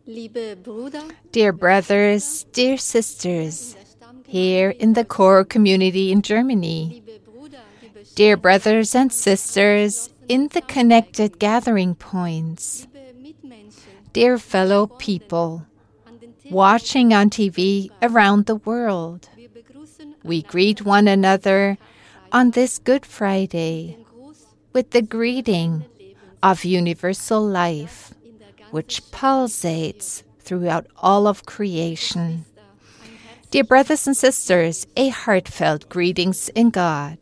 Dear brothers, dear sisters, here in the core community in Germany, dear brothers and sisters in the connected gathering points, dear fellow people watching on TV around the world, we greet one another on this Good Friday with the greeting of universal life, which pulsates throughout all of creation. Dear brothers and sisters, a heartfelt greetings in God.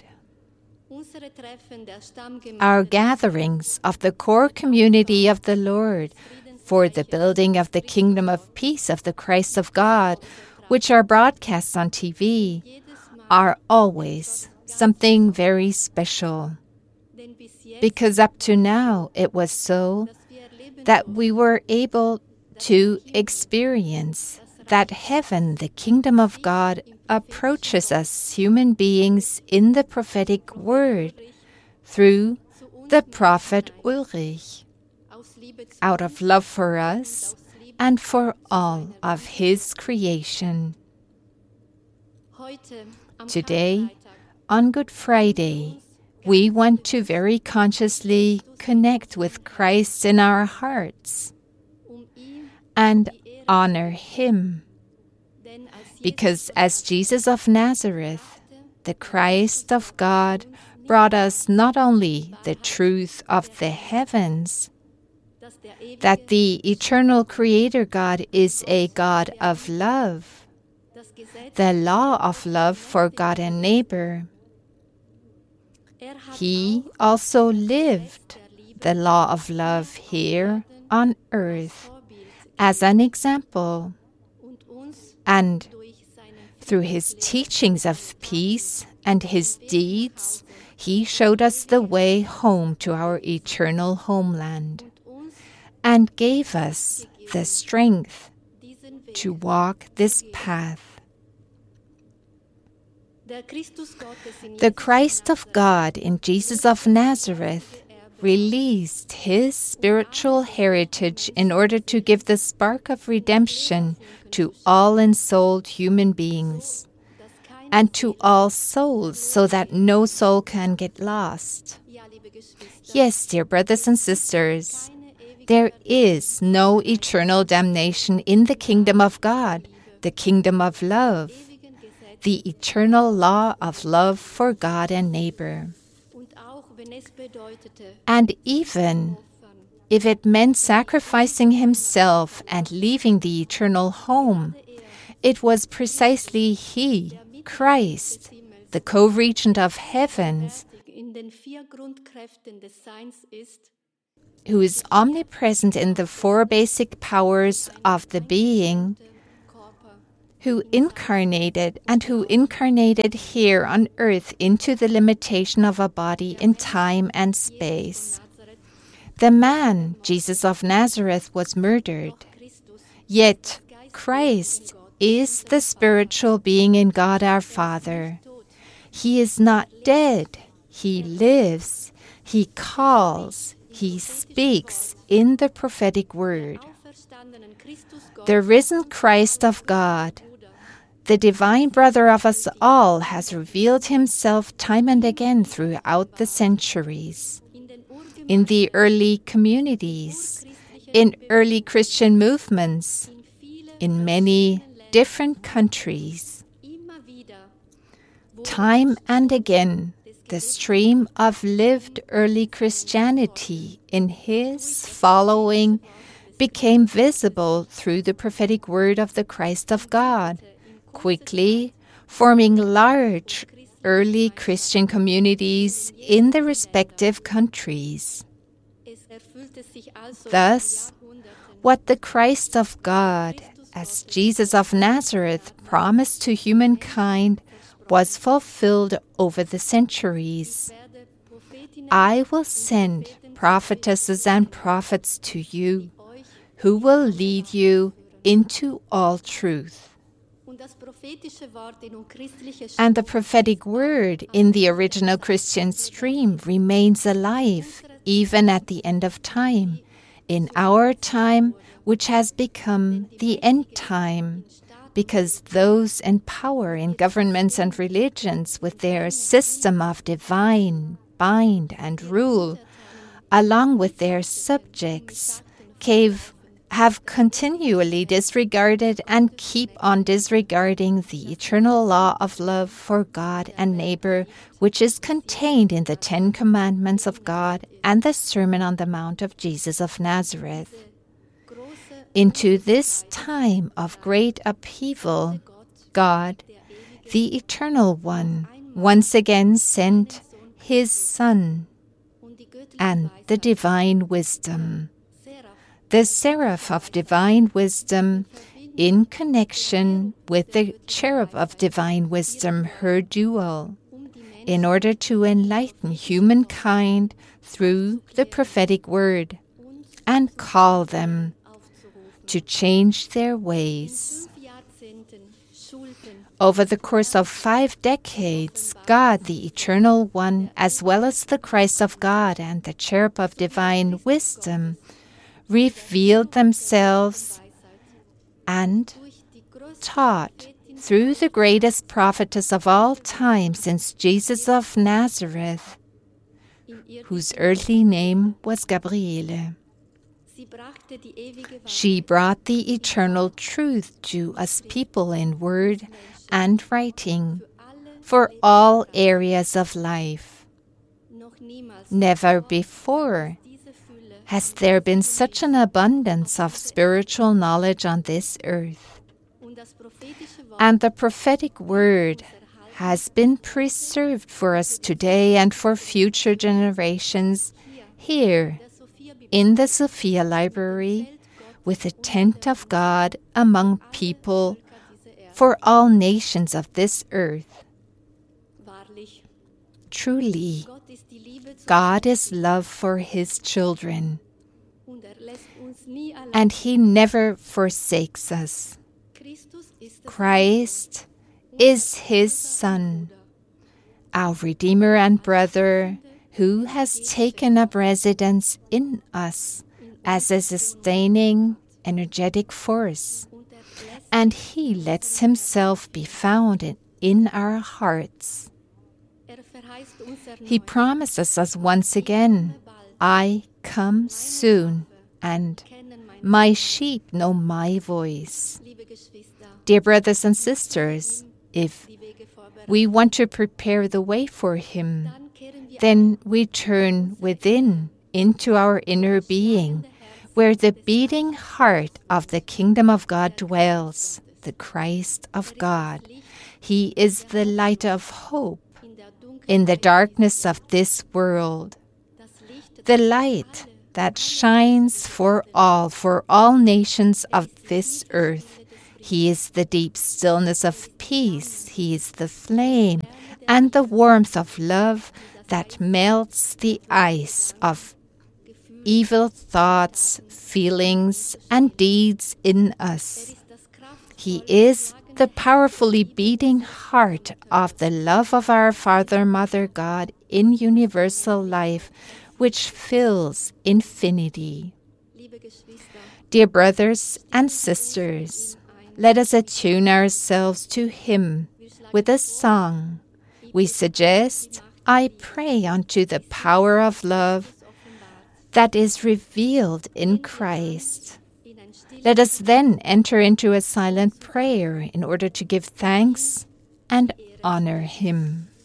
Our gatherings of the core community of the Lord for the building of the kingdom of peace of the Christ of God, which are broadcast on TV, are always something very special. Because up to now it was so that we were able to experience that heaven, the kingdom of God, approaches us human beings in the prophetic word through the prophet Ulrich, out of love for us and for all of his creation. Today, on Good Friday, we want to very consciously connect with Christ in our hearts and honor Him. Because as Jesus of Nazareth, the Christ of God, brought us not only the truth of the heavens, that the eternal Creator God is a God of love, the law of love for God and neighbor. He also lived the law of love here on earth as an example, and through his teachings of peace and his deeds, he showed us the way home to our eternal homeland and gave us the strength to walk this path. The Christ of God in Jesus of Nazareth released his spiritual heritage in order to give the spark of redemption to all ensouled human beings and to all souls so that no soul can get lost. Yes, dear brothers and sisters, there is no eternal damnation in the kingdom of God, the kingdom of love, the eternal law of love for God and neighbor. And even if it meant sacrificing himself and leaving the eternal home, it was precisely he, Christ, the co-regent of heavens, who is omnipresent in the four basic powers of the being, who incarnated here on earth into the limitation of a body in time and space. The man, Jesus of Nazareth, was murdered. Yet Christ is the spiritual being in God our Father. He is not dead. He lives. He calls. He speaks in the prophetic word. The risen Christ of God, the divine brother of us all, has revealed himself time and again throughout the centuries. In the early communities, in early Christian movements, in many different countries. Time and again, the stream of lived early Christianity in his following became visible through the prophetic word of the Christ of God, quickly forming large early Christian communities in the respective countries. Thus, what the Christ of God, as Jesus of Nazareth, promised to humankind was fulfilled over the centuries. I will send prophetesses and prophets to you, who will lead you into all truth. And the prophetic word in the original Christian stream remains alive even at the end of time, in our time, which has become the end time, because those in power in governments and religions with their system of divine bind and rule, along with their subjects, have continually disregarded and keep on disregarding the eternal law of love for God and neighbor, which is contained in the 10 Commandments of God and the Sermon on the Mount of Jesus of Nazareth. Into this time of great upheaval, God, the Eternal One, once again sent His Son and the divine wisdom, the seraph of divine wisdom, in connection with the cherub of divine wisdom, her dual, in order to enlighten humankind through the prophetic word and call them to change their ways. Over the course of 5 decades, God, the Eternal One, as well as the Christ of God and the cherub of divine wisdom, revealed themselves and taught through the greatest prophetess of all time since Jesus of Nazareth, whose earthly name was Gabriele. She brought the eternal truth to us people in word and writing for all areas of life. Never before has there been such an abundance of spiritual knowledge on this earth. And the prophetic word has been preserved for us today and for future generations here in the Sophia Library, with the tent of God among people for all nations of this earth. Truly, God is love for His children, and He never forsakes us. Christ is His Son, our Redeemer and brother, who has taken up residence in us as a sustaining, energetic force, and He lets Himself be found in our hearts. He promises us once again, I come soon, and my sheep know my voice. Dear brothers and sisters, if we want to prepare the way for Him, then we turn within into our inner being, where the beating heart of the kingdom of God dwells, the Christ of God. He is the light of hope in the darkness of this world, the light that shines for all nations of this earth. He is the deep stillness of peace. He is the flame and the warmth of love that melts the ice of evil thoughts, feelings, and deeds in us. He is the powerfully beating heart of the love of our Father, Mother, God in universal life, which fills infinity. Dear brothers and sisters, let us attune ourselves to Him with a song. We suggest, I pray unto the power of love that is revealed in Christ. Let us then enter into a silent prayer in order to give thanks and honor Him.